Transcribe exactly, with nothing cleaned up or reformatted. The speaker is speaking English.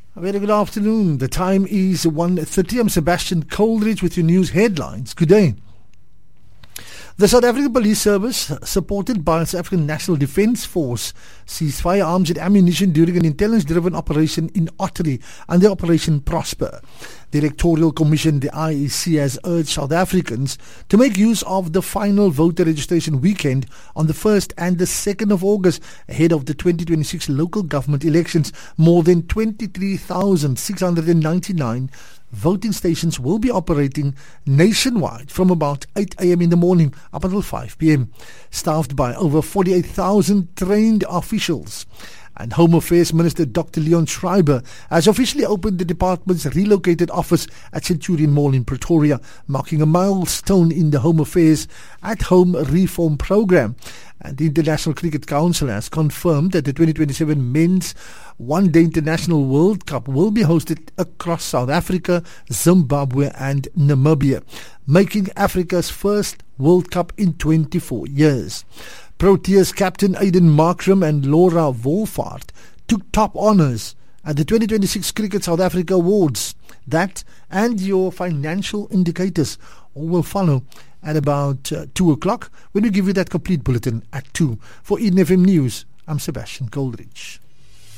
A very good afternoon. The time is one thirty. I'm Sebastian Coldridge with your news headlines. Good day. The South African Police Service, supported by the South African National Defence Force, seized firearms and ammunition during an intelligence-driven operation in Ottery under Operation Prosper. The Electoral Commission, the I E C, has urged South Africans to make use of the final voter registration weekend on the first and the second of August ahead of the twenty twenty-six local government elections. More than twenty-three thousand six hundred ninety-nine voting stations will be operating nationwide from about eight a.m. in the morning up until five p.m. Staffed by over forty-eight thousand trained officials. And Home Affairs Minister Doctor Leon Schreiber has officially opened the department's relocated office at Centurion Mall in Pretoria, marking a milestone in the Home Affairs at Home reform program. And the International Cricket Council has confirmed that the twenty twenty-seven Men's One-Day International World Cup will be hosted across South Africa, Zimbabwe and Namibia, making Africa's first World Cup in twenty-four years. Proteas captain Aiden Markram and Laura Wolfhard took top honours at the twenty twenty-six Cricket South Africa Awards. That and your financial indicators all will follow at about uh, two o'clock when we give you that complete bulletin at two. For Eden F M News, I'm Sebastian Coldridge.